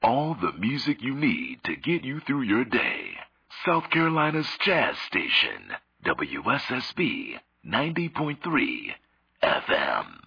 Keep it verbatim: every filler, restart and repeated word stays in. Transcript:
All the music you need to get you through your day. South Carolina's Jazz Station, W S S B ninety point three F M.